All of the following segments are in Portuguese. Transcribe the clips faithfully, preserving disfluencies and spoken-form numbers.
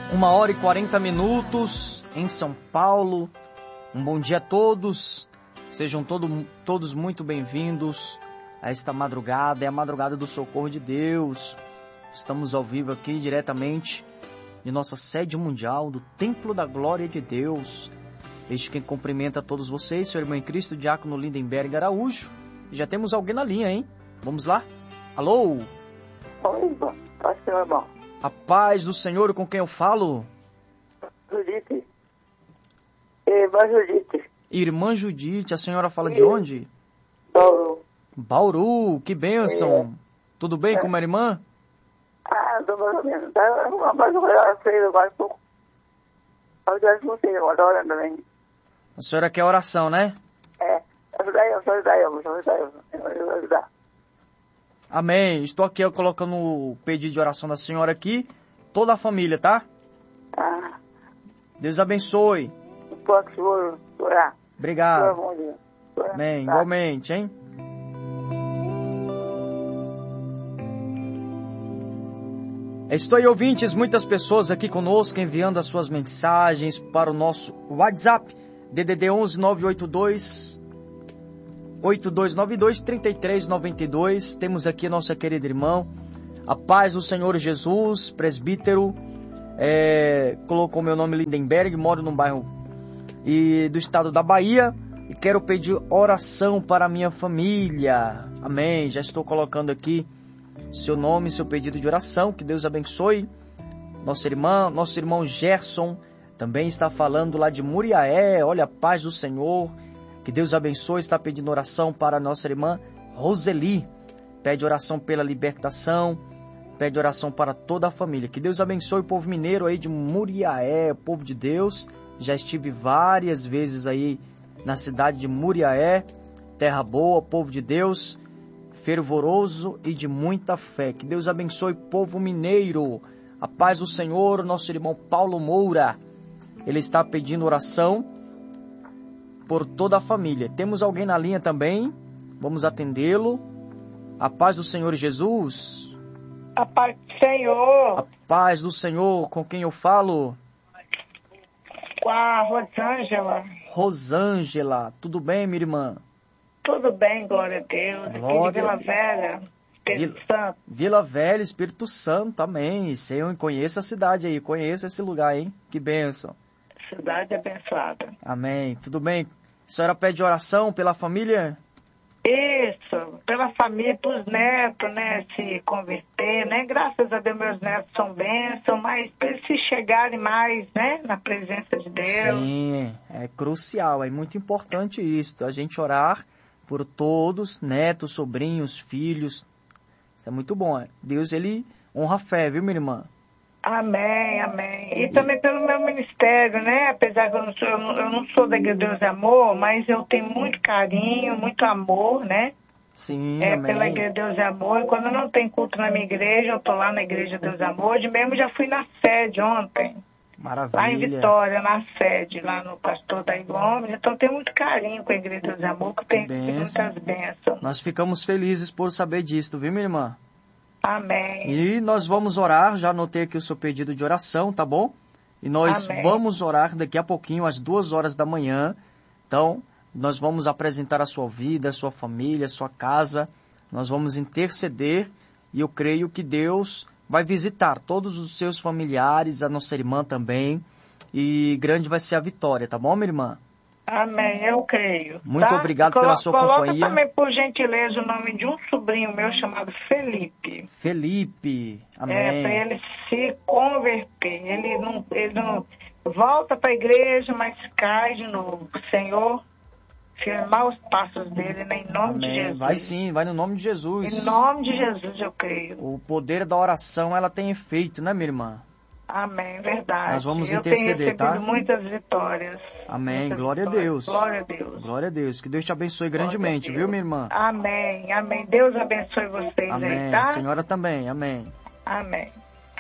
Uma hora e quarenta minutos em São Paulo. Um bom dia a todos. Sejam todo, todos muito bem-vindos a esta madrugada. É a madrugada do socorro de Deus. Estamos ao vivo aqui diretamente de nossa sede mundial do Templo da Glória de Deus. Este quem cumprimenta a todos vocês, seu irmão em Cristo, Diácono Lindenberg Araújo. E já temos alguém na linha, hein? Vamos lá? Alô? Oi, pode ser, irmão. A paz do Senhor, com quem eu falo? Judite. Irmã Judite. Irmã Judite, a senhora fala de onde? Bauru. Bauru, que bênção. É. Tudo bem é. com a irmã? Ah, tô mais ou menos. Tá, mas eu sei, eu gosto pouco. Eu já escutei, eu adoro também. A senhora quer oração, né? É, ajudar eu, ajudar eu, ajudar eu, eu ajudar. Amém. Estou aqui eu, colocando o pedido de oração da senhora aqui. Toda a família, tá? Ah. Deus abençoe. Posso orar? Obrigado. Orar. Amém. Tá. Igualmente, hein? Estou aí, ouvintes, muitas pessoas aqui conosco enviando as suas mensagens para o nosso WhatsApp. D D D onze nove oito dois oito dois nove dois três três nove dois. Temos aqui nossa querida irmã, a paz do Senhor Jesus, presbítero, é, colocou meu nome Lindenberg, moro num bairro e, do estado da Bahia e quero pedir oração para a minha família. Amém, já estou colocando aqui seu nome, seu pedido de oração, que Deus abençoe. Nossa irmã, nosso irmão Gerson também está falando lá de Muriaé, olha a paz do Senhor. Que Deus abençoe, está pedindo oração para a nossa irmã Roseli. Pede oração pela libertação, pede oração para toda a família. Que Deus abençoe o povo mineiro aí de Muriaé, o povo de Deus. Já estive várias vezes aí na cidade de Muriaé, terra boa, povo de Deus, fervoroso e de muita fé. Que Deus abençoe o povo mineiro. A paz do Senhor, nosso irmão Paulo Moura. Ele está pedindo oração por toda a família. Temos alguém na linha também. Vamos atendê-lo. A paz do Senhor Jesus. A paz do Senhor. A paz do Senhor, com quem eu falo? Com a Rosângela. Rosângela, tudo bem, minha irmã? Tudo bem, glória a Deus. Glória... Aqui de Vila Velha, Espírito Vila... Santo. Vila Velha, Espírito Santo, amém. Eu conheço a cidade aí, conheço esse lugar, hein? Que bênção. Cidade abençoada. Amém. Tudo bem? A senhora pede oração pela família? Isso, pela família, para os netos, né, se converter, né? Graças a Deus meus netos são bênçãos, mas para eles se chegarem mais, né, na presença de Deus. Sim, é crucial, é muito importante isso, a gente orar por todos, netos, sobrinhos, filhos. Isso é muito bom. Deus, ele honra a fé, viu, minha irmã? Amém, amém. E também pelo meu ministério, né? Apesar que eu não sou, eu não, eu não sou da Igreja Deus é Amor, mas eu tenho muito carinho, muito amor, né? Sim, é, amém. Pela Igreja Deus é Amor. E quando não tem culto na minha igreja, eu tô lá na Igreja Deus é Amor. De mesmo já fui na sede ontem. Maravilha. Lá em Vitória, na sede, lá no Pastor da Gomes. Então eu tenho muito carinho com a Igreja Deus é Amor, que tem muitas bênçãos. Nós ficamos felizes por saber disso, viu, minha irmã? Amém. E nós vamos orar, já anotei aqui o seu pedido de oração, tá bom? E nós Amém. Vamos orar daqui a pouquinho, às duas horas da manhã. Então, nós vamos apresentar a sua vida, a sua família, a sua casa. Nós vamos interceder e eu creio que Deus vai visitar todos os seus familiares, a nossa irmã também. E grande vai ser a vitória, tá bom, minha irmã? Amém, eu creio. Muito tá? obrigado Colo- pela sua coloca companhia. Coloca também, por gentileza, o nome de um sobrinho meu chamado Felipe. Felipe, amém. É, para ele se converter. Ele não, ele não volta para a igreja, mas cai de novo. O Senhor, firmar os passos dele, né, em nome amém. de Jesus. Vai sim, vai no nome de Jesus. Em nome de Jesus, eu creio. O poder da oração, ela tem efeito, né, minha irmã? Amém, verdade. Nós vamos eu interceder, tenho recebido tá? muitas vitórias. Amém, muitas glória vitórias. a Deus. Glória a Deus. Glória a Deus. Que Deus te abençoe grandemente, viu, minha irmã? Amém, amém. Deus abençoe vocês amém. aí, tá? A senhora também, amém. Amém.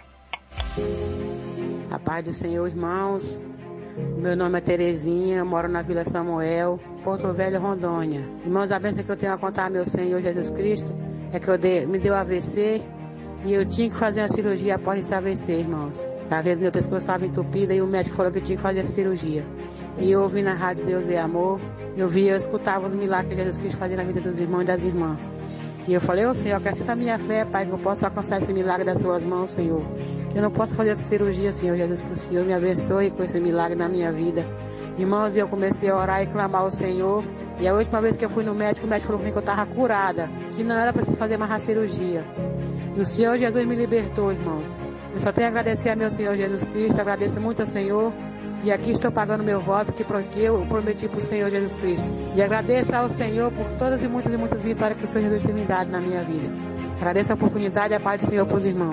A paz do Senhor, irmãos. Meu nome é Terezinha, moro na Vila Samuel, Porto Velho, Rondônia. Irmãos, a bênção que eu tenho a contar ao meu Senhor Jesus Cristo é que eu dei, me deu A V C e eu tinha que fazer a cirurgia após esse A V C, irmãos. Às vezes meu pescoço estava entupido e o médico falou que eu tinha que fazer a cirurgia. E eu ouvi na rádio Deus é Amor, eu via, eu escutava os milagres que Jesus quis fazer na vida dos irmãos e das irmãs. E eu falei, ô Senhor, acrescenta a minha fé, Pai, que eu possa alcançar esse milagre das suas mãos, Senhor. Que eu não posso fazer essa cirurgia, Senhor Jesus, que o Senhor me abençoe com esse milagre na minha vida. Irmãos, e eu comecei a orar e clamar ao Senhor. E a última vez que eu fui no médico, o médico falou que eu estava curada, que não era preciso fazer mais a cirurgia. E o Senhor Jesus me libertou, irmãos. Eu só tenho a agradecer a meu Senhor Jesus Cristo, agradeço muito ao Senhor. E aqui estou pagando meu voto que eu prometi para o Senhor Jesus Cristo. E agradeço ao Senhor por todas e muitas e muitas vitórias que o Senhor Jesus tem me dado na minha vida. Agradeço a oportunidade e a paz do Senhor para os irmãos.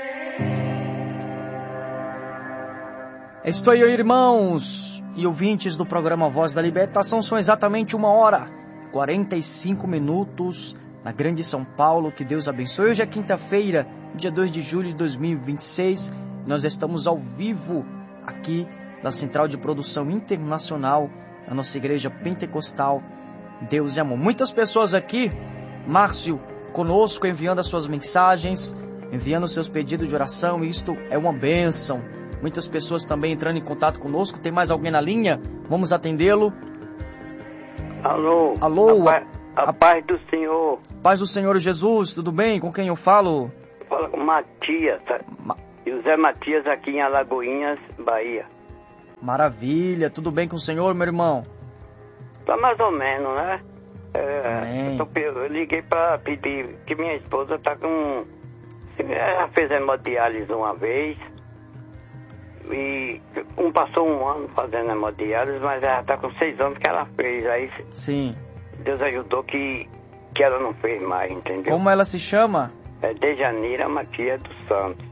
Estou aí, irmãos e ouvintes do programa Voz da Libertação. São exatamente uma hora e quarenta e cinco minutos na Grande São Paulo. Que Deus abençoe. Hoje é quinta-feira, dia dois de julho de dois mil e vinte e seis. Nós estamos ao vivo aqui da Central de Produção Internacional, a nossa igreja pentecostal, Deus é Amor. Muitas pessoas aqui, Márcio, conosco, enviando as suas mensagens, enviando os seus pedidos de oração, isto é uma bênção. Muitas pessoas também entrando em contato conosco. Tem mais alguém na linha? Vamos atendê-lo. Alô. Alô. A, pa a, a paz do Senhor. Paz do Senhor Jesus, tudo bem? Com quem eu falo? Fala com Matias, Ma José Matias aqui em Alagoinhas, Bahia. Maravilha, tudo bem com o senhor, meu irmão? Tá mais ou menos, né? É, eu, tô, eu liguei pra pedir que minha esposa tá com... Ela fez hemodiálise uma vez. E um passou um ano fazendo hemodiálise, mas ela tá com seis anos que ela fez. Aí sim. Deus ajudou que, que ela não fez mais, entendeu? Como ela se chama? É Dejanira Matias dos Santos.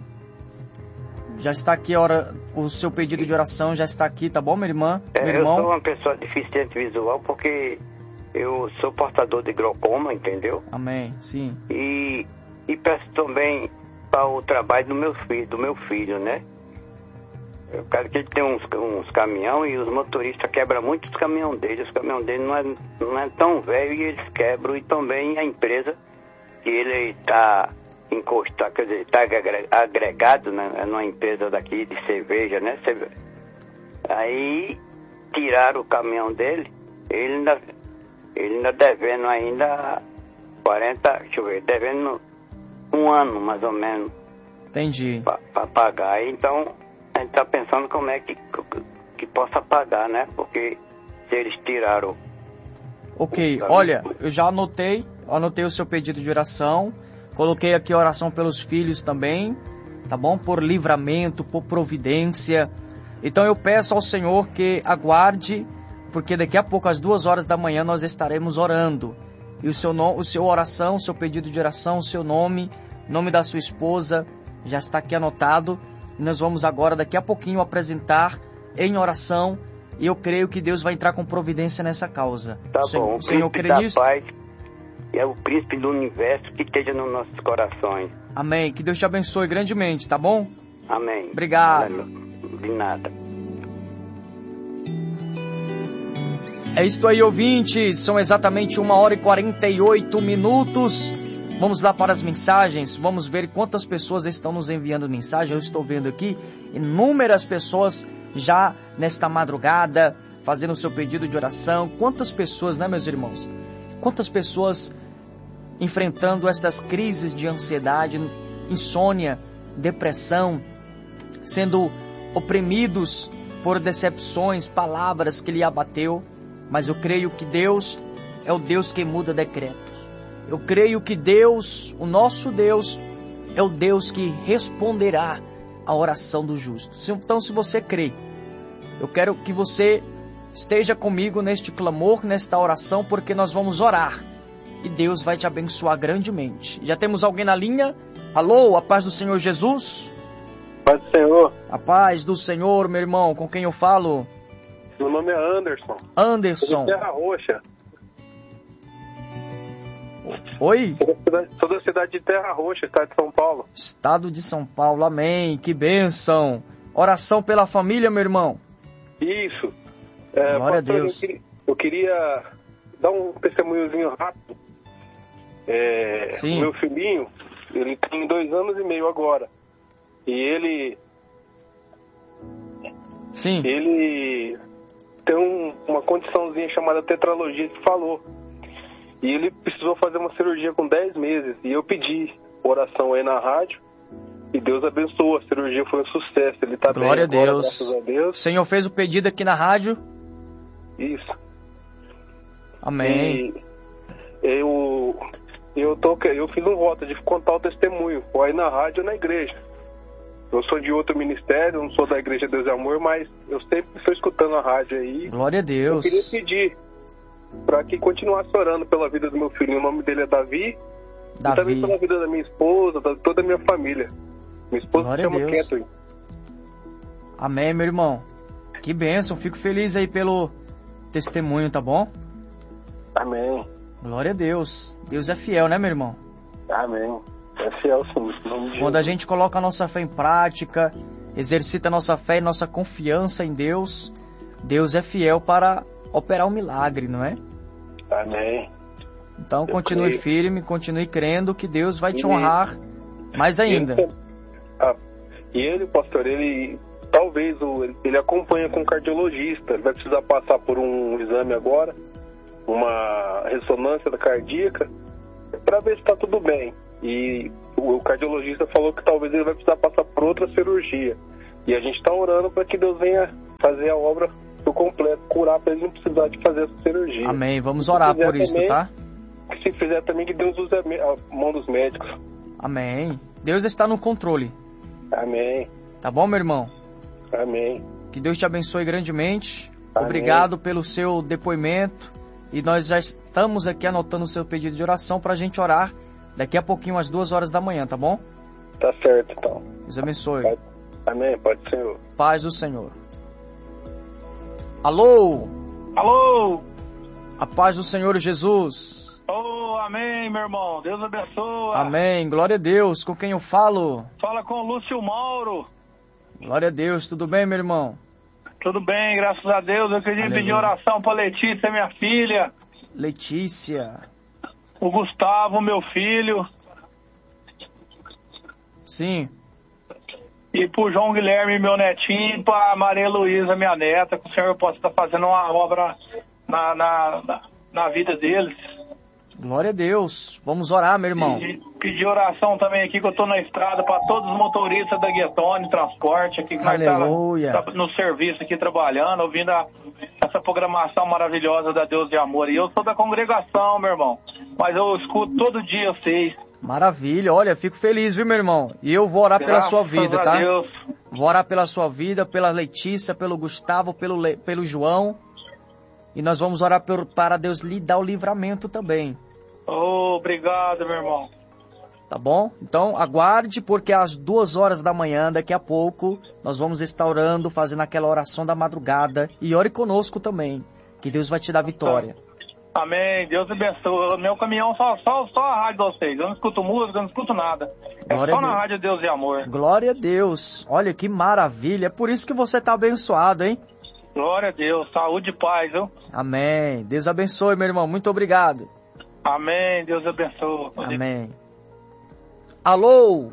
Já está aqui a hora, o seu pedido de oração já está aqui, tá bom, minha irmã? É, meu irmão? Eu sou uma pessoa deficiente visual porque eu sou portador de glaucoma, entendeu? Amém, sim. E, e peço também para o trabalho do meu filho, do meu filho, né? Eu quero que ele tenha uns, uns caminhões e os motoristas quebram muito os caminhões dele. Os caminhões dele não é, não é tão velho e eles quebram. E também a empresa que ele está... encostar, quer dizer, está agregado, né, numa empresa daqui de cerveja, né, cerveja. Aí tiraram o caminhão dele, ele ainda, ele ainda devendo ainda quarenta, deixa eu ver, devendo um ano mais ou menos. Entendi. Para pagar, então a gente está pensando como é que, que, que possa pagar, né, porque se eles tiraram. Ok, olha, eu já anotei, anotei o seu pedido de oração. Coloquei aqui a oração pelos filhos também, tá bom? Por livramento, por providência. Então eu peço ao Senhor que aguarde, porque daqui a pouco, às duas horas da manhã, nós estaremos orando. E o seu, o seu oração, o seu pedido de oração, o seu nome, nome da sua esposa, já está aqui anotado. E nós vamos agora, daqui a pouquinho, apresentar em oração. E eu creio que Deus vai entrar com providência nessa causa. Tá o Senhor, bom, o Senhor crê nisso? É o príncipe do universo que esteja nos nossos corações. Amém. Que Deus te abençoe grandemente, tá bom? Amém. Obrigado. De nada. É isto aí, ouvintes. São exatamente uma hora e quarenta e oito minutos. Vamos lá para as mensagens. Vamos ver quantas pessoas estão nos enviando mensagem. Eu estou vendo aqui inúmeras pessoas já nesta madrugada fazendo o seu pedido de oração. Quantas pessoas, né, meus irmãos? Quantas pessoas enfrentando estas crises de ansiedade, insônia, depressão, sendo oprimidos por decepções, palavras que lhe abateu. Mas eu creio que Deus é o Deus que muda decretos. Eu creio que Deus, o nosso Deus, é o Deus que responderá à oração do justo. Então, se você crê, eu quero que você esteja comigo neste clamor, nesta oração, porque nós vamos orar e Deus vai te abençoar grandemente. Já temos alguém na linha? Alô, a paz do Senhor Jesus? Paz do Senhor. A paz do Senhor, meu irmão, com quem eu falo? Meu nome é Anderson. Anderson. Sou de Terra Roxa. Oi? Sou da, cidade, sou da cidade de Terra Roxa, estado de São Paulo. Estado de São Paulo, amém, que bênção. Oração pela família, meu irmão. Isso. É, Glória pastor, a Deus. Eu queria, eu queria dar um testemunhozinho rápido. É, Sim. O meu filhinho, ele tem dois anos e meio agora. E ele Sim. Ele tem um, uma condiçãozinha chamada tetralogia que falou. E ele precisou fazer uma cirurgia com dez meses. E eu pedi oração aí na rádio. E Deus abençoou. A cirurgia foi um sucesso. Ele tá Glória bem agora, a Deus. graças a Deus. O Senhor fez o pedido aqui na rádio. Isso. Amém. E eu, eu, tô, eu fiz um voto de contar o testemunho. Ou aí na rádio ou na igreja. Eu sou de outro ministério, não sou da Igreja Deus e Amor, mas eu sempre estou escutando a rádio aí. Glória a Deus. Eu queria pedir para que continuasse orando pela vida do meu filho. O nome dele é Davi. Davi. E também pela vida da minha esposa, da toda a minha família. Minha esposa Glória se chama a Deus. Catherine. Amém, meu irmão. Que bênção. Fico feliz aí pelo testemunho, tá bom? Amém. Glória a Deus. Deus é fiel, né, meu irmão? Amém. É fiel, sim. Em nome de Quando a Jesus. gente coloca a nossa fé em prática, exercita a nossa fé e nossa confiança em Deus, Deus é fiel para operar um milagre, não é? Amém. Então Eu continue creio. firme, continue crendo que Deus vai te E- honrar mais ainda. Ele, ah, e ele, pastor, ele talvez o, ele acompanha com um cardiologista. Ele vai precisar passar por um exame agora, uma ressonância da cardíaca, para ver se está tudo bem. E o, o cardiologista falou que talvez ele vai precisar passar por outra cirurgia. E a gente está orando para que Deus venha fazer a obra do completo, curar, para ele não precisar de fazer essa cirurgia. Amém. Vamos orar Se fizer por isso, também, tá? que se fizer também, que Deus use a, me- a mão dos médicos. Amém. Deus está no controle. Amém. Tá bom, meu irmão? Amém. Que Deus te abençoe grandemente. Amém. Obrigado pelo seu depoimento. E nós já estamos aqui anotando o seu pedido de oração para a gente orar daqui a pouquinho, às duas horas da manhã, tá bom? Tá certo, então. Deus abençoe. Pode. Amém. Pode ser. Paz do Senhor. Alô? Alô? A paz do Senhor Jesus. Oh, amém, meu irmão. Deus abençoe. Amém. Glória a Deus. Com quem eu falo? Fala com o Lúcio Mauro. Glória a Deus. Tudo bem, meu irmão? Tudo bem, graças a Deus. Eu queria Aleluia. pedir oração para Letícia, minha filha. Letícia. O Gustavo, meu filho. Sim. E pro João Guilherme, meu netinho. E pra Maria Luísa, minha neta. Que o Senhor possa estar fazendo uma obra na, na, na, na vida deles. Glória a Deus. Vamos orar, meu irmão. E pedir oração também aqui, que eu tô na estrada, para todos os motoristas da Guetone Transporte aqui, que nós Aleluia. tá, tá no serviço aqui trabalhando, ouvindo a, essa programação maravilhosa da Deus de Amor. E eu sou da congregação, meu irmão, mas eu escuto todo dia vocês. Maravilha. Olha, fico feliz, viu, meu irmão? E eu vou orar pela Graças sua vida, a tá? Deus. Vou orar pela sua vida, pela Letícia, pelo Gustavo, pelo, Le... pelo João. E nós vamos orar por... para Deus lhe dar o livramento também. Oh, obrigado, meu irmão. Tá bom? Então aguarde, porque às duas horas da manhã, daqui a pouco, nós vamos estar orando, fazendo aquela oração da madrugada. E ore conosco também, que Deus vai te dar vitória. Amém, Deus abençoe. Meu caminhão só, só, só a rádio de vocês. Eu não escuto música, eu não escuto nada. É Glória só a na Deus. rádio Deus e Amor. Glória a Deus. Olha que maravilha. É por isso que você está abençoado, hein? Glória a Deus, saúde e paz, viu? Amém. Deus abençoe, meu irmão. Muito obrigado. Amém, Deus abençoe. Amém. Alô?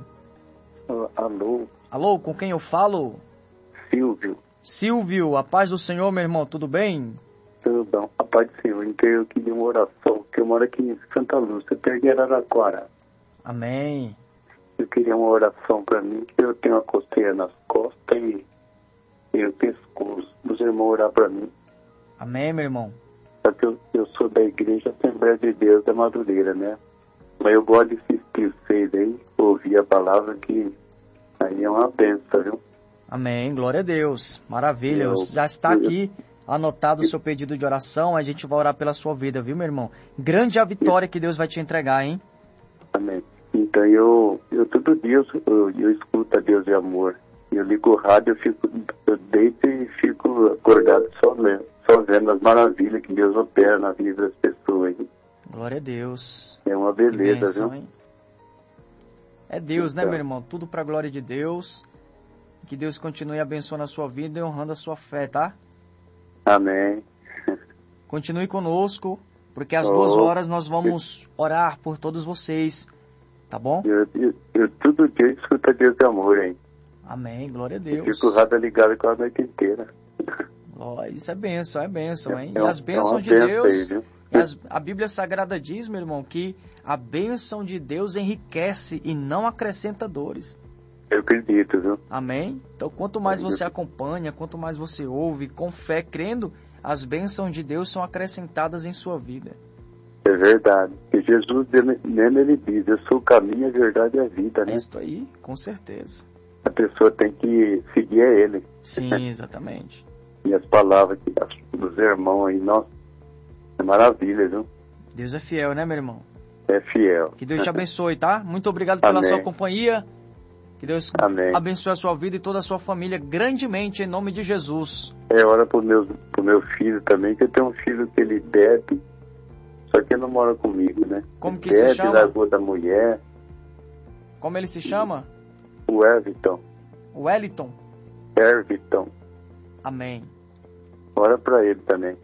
Alô, Alô, com quem eu falo? Silvio. Silvio, a paz do Senhor, meu irmão. Tudo bem? Tudo bom? A paz do Senhor. Então eu queria uma oração, que eu moro aqui em Santa Lúcia, perto de Araraquara. Amém. Eu queria uma oração para mim, que eu tenho uma coceira nas costas e, e o pescoço. Os irmãos orar para mim. Amém, meu irmão. Porque eu, eu sou da Igreja Assembleia de Deus da Madureira, né? Mas eu gosto de assistir vocês aí, ouvir a palavra, que aí é uma bênção, viu? Amém. Glória a Deus. Maravilha. Eu- Já está aqui anotado o seu pedido de oração. A gente vai orar pela sua vida, viu, meu irmão? Grande é a vitória que Deus vai te entregar, hein? Amém. Então eu, eu todo dia eu, eu, eu escuto a Deus de Amor. Eu ligo o rádio, eu, fico, eu deito e fico acordado só vendo, só vendo as maravilhas que Deus opera na vida das pessoas. Hein? Glória a Deus. É uma Que beleza, bênção, viu? hein? É Deus, né, Então. meu irmão? Tudo para a glória de Deus. Que Deus continue abençoando a sua vida e honrando a sua fé, tá? Amém. Continue conosco, porque às Oh. duas horas nós vamos orar por todos vocês, tá bom? Eu, eu, eu todo dia escuto a Deus de Amor, hein? Amém, glória a Deus. Eu fico rada ligado com a noite inteira. Oh, isso é bênção, é bênção, hein? É, e as bênçãos é de benção Deus, aí, viu? as, a Bíblia Sagrada diz, meu irmão, que a bênção de Deus enriquece e não acrescenta dores. Eu acredito, viu? Amém? Então, quanto mais você acompanha, quanto mais você ouve, com fé, crendo, as bênçãos de Deus são acrescentadas em sua vida. É verdade. E Jesus, mesmo ele diz, eu sou o caminho, a verdade e a vida, né? É isso aí, com certeza. A pessoa tem que seguir a ele. Sim, exatamente. E as palavras que dos irmãos aí, nossa, é maravilha, viu? Deus é fiel, né, meu irmão? É fiel. Que Deus te abençoe, tá? Muito obrigado pela Amém. sua companhia. Que Deus Amém. abençoe a sua vida e toda a sua família grandemente, em nome de Jesus. É hora pro meu, pro meu filho também, que eu tenho um filho que ele bebe, só que ele não mora comigo, né? Como que ele se bebe, chama? largou da mulher. Como ele se chama? O Everton. O Wellington. Everton. Amém. Ora pra ele também.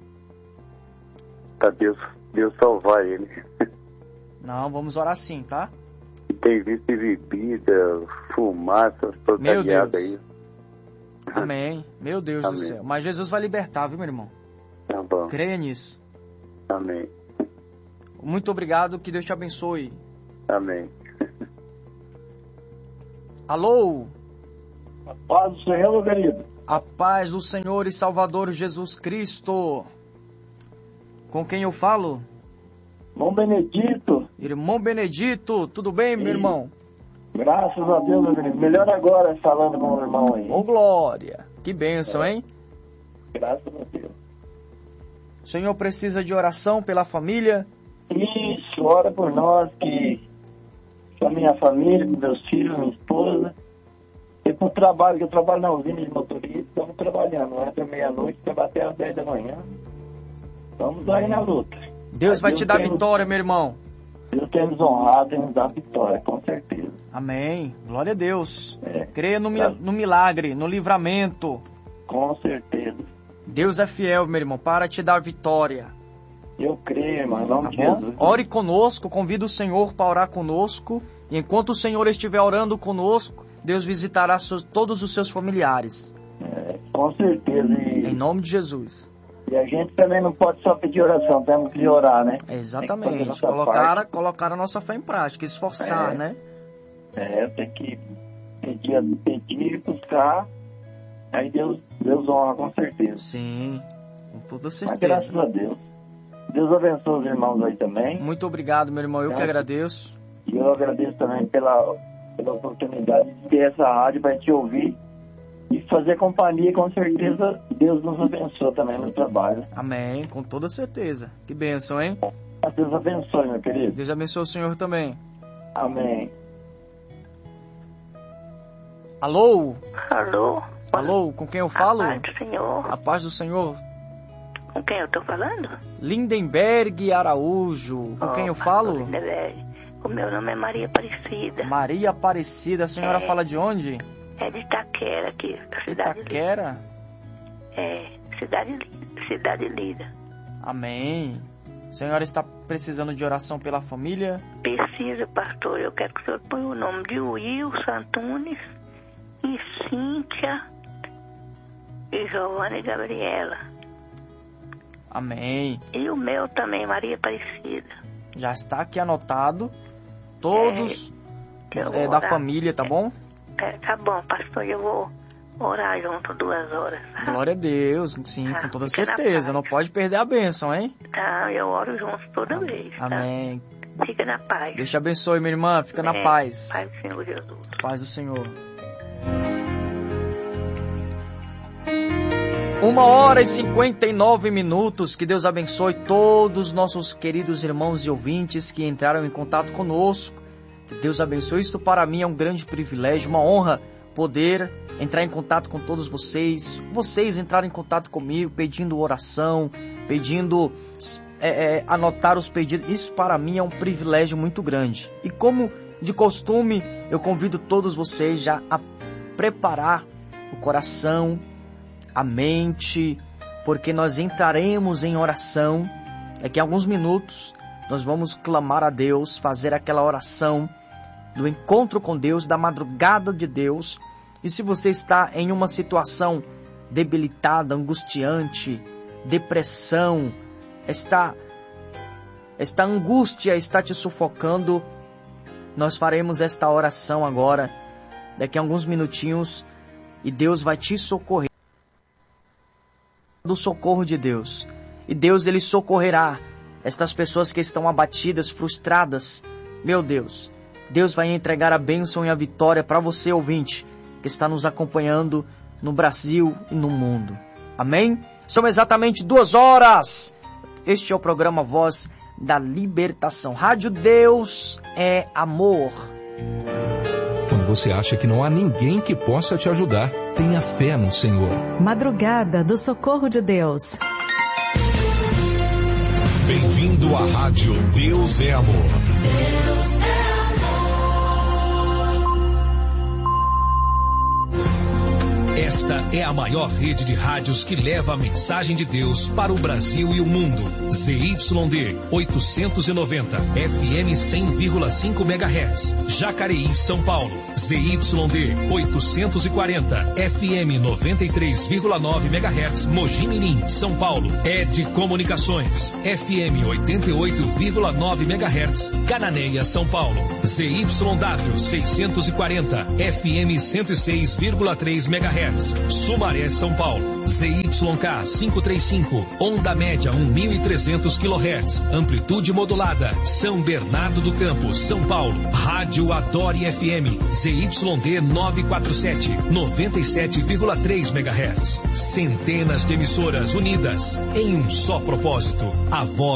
Pra Deus, Deus salvar ele. Não, vamos orar sim, tá? E tem visto bebida, fumaça, Meu Deus. porcariada aí. Amém. Meu Deus Amém. do céu. Mas Jesus vai libertar, viu, meu irmão? Tá bom. Creia nisso. Amém. Muito obrigado, que Deus te abençoe. Amém. Alô? A paz do Senhor, meu querido. A paz do Senhor e Salvador Jesus Cristo. Com quem eu falo? Irmão Benedito. Irmão Benedito, tudo bem, meu irmão? Graças a Deus, meu querido. Melhor agora falando com o irmão aí. Ô, glória. Que bênção, hein? Graças a Deus. O Senhor precisa de oração pela família? Isso, ora por nós, que a minha família, com meus filhos, minha esposa. E pro trabalho, que eu trabalho na usina de motorista, estamos trabalhando. Até meia-noite, trabalho até às dez da manhã. Estamos aí na luta. Deus Mas vai Deus te dar tem- vitória, meu irmão. Deus tem nos honrado, tem nos dado vitória, com certeza. Amém. Glória a Deus. É, Creia no, mi- Tá. no milagre, no livramento. com certeza. Deus é fiel, meu irmão, para te dar vitória. Eu creio, irmão, em nome Tá de bom? Jesus. Ore conosco, convida o Senhor para orar conosco. E enquanto o Senhor estiver orando conosco, Deus visitará seus- todos os seus familiares. É, com certeza. E, Em nome de Jesus. e a gente também não pode só pedir oração, temos que orar, né? Tem que fazer Exatamente. nossa Colocar, parte. colocar a nossa fé em prática, esforçar, É. né? É, tem que pedir, pedir, buscar. Aí Deus, Deus honra, com certeza. Sim, com toda Mas certeza. graças a Deus. Deus abençoe os irmãos aí também. Muito obrigado, meu irmão. Eu que Graças. agradeço. E eu agradeço também pela, pela oportunidade de ter essa rádio para te ouvir e fazer companhia. Com certeza, Deus nos abençoe também no trabalho. Amém, com toda certeza. Que bênção, hein? Deus abençoe, meu querido. Deus abençoe o Senhor também. Amém. Alô? Alô? Alô, com quem eu falo? A paz do Senhor. A paz do Senhor. Com quem eu tô falando? Lindenberg Araújo. Com quem eu Opa, falo? Lindenberg. O meu nome é Maria Aparecida. Maria Aparecida. A senhora É. fala de onde? É de Itaquera aqui, da cidade Lida. Itaquera? É, cidade Lida. Cidade Lida. Amém. A senhora está precisando de oração pela família? Precisa, pastor, eu quero que o senhor ponha o nome de Wilson Antunes e Cíntia e Giovanna e Gabriela. Amém. E o meu também, Maria Aparecida. Já está aqui anotado. Todos Eu vou é, da orar. família, tá bom? É, tá bom, pastor, eu vou orar junto duas horas. Tá? Glória a Deus. Sim, Ah, com toda fica na certeza. paz. Não pode perder a bênção, hein? Tá, eu oro junto toda vez. Tá? Amém. Fica na paz. Deus te abençoe, minha irmã. Fica na Amém. paz. Paz do Senhor Jesus. Paz do Senhor. Uma hora e cinquenta e nove minutos. Que Deus abençoe todos os nossos queridos irmãos e ouvintes que entraram em contato conosco. Que Deus abençoe. Isso para mim é um grande privilégio, uma honra poder entrar em contato com todos vocês. Vocês entrarem em contato comigo, pedindo oração, pedindo é, é, anotar os pedidos. Isso para mim é um privilégio muito grande. E como de costume, eu convido todos vocês já a preparar o coração, a mente, porque nós entraremos em oração. Daqui a alguns minutos nós vamos clamar a Deus, fazer aquela oração do encontro com Deus, da madrugada de Deus. E se você está em uma situação debilitada, angustiante, depressão, está, esta angústia está te sufocando, nós faremos esta oração agora, daqui a alguns minutinhos, e Deus vai te socorrer. Do socorro de Deus. E Deus, Ele socorrerá estas pessoas que estão abatidas, frustradas. Meu Deus, Deus vai entregar a bênção e a vitória para você, ouvinte, que está nos acompanhando no Brasil e no mundo. Amém? São exatamente duas horas. Este é o programa Voz da Libertação. Rádio Deus é Amor. Quando você acha que não há ninguém que possa te ajudar, tenha fé no Senhor. Madrugada do Socorro de Deus. Bem-vindo à Rádio Deus é Amor. Deus é amor. Esta é a maior rede de rádios que leva a mensagem de Deus para o Brasil e o mundo. Z Y D oitocentos e noventa, F M cem vírgula cinco megahertz, Jacareí, São Paulo. Z Y D oitocentos e quarenta, F M noventa e três vírgula nove megahertz, Mogi Mirim, São Paulo. Ed Comunicações, F M oitenta e oito vírgula nove megahertz, Cananéia, São Paulo. Z Y W seiscentos e quarenta, F M cento e seis vírgula três megahertz, Sumaré, São Paulo. Z Y K quinhentos e trinta e cinco, onda média mil e trezentos quilohertz, amplitude modulada, São Bernardo do Campo, São Paulo. Rádio Adore F M, Z Y D novecentos e quarenta e sete, noventa e sete vírgula três megahertz. Centenas de emissoras unidas em um só propósito. A voz